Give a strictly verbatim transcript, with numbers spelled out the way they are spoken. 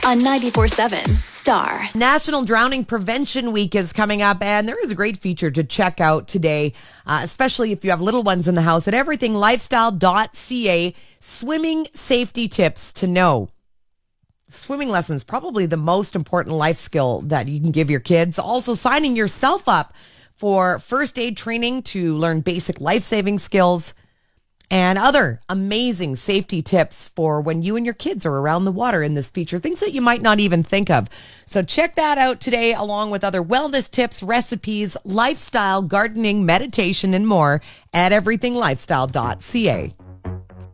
on ninety-four point seven Star. National Drowning Prevention Week is coming up, and there is a great feature to check out today, uh, especially if you have little ones in the house, at everything lifestyle dot c a. Swimming safety tips to know. Swimming lessons, probably the most important life skill that you can give your kids. Also, signing yourself up for first aid training to learn basic life-saving skills and other amazing safety tips for when you and your kids are around the water in this feature, things that you might not even think of. So check that out today, along with other wellness tips, recipes, lifestyle, gardening, meditation, and more at everything lifestyle dot c a.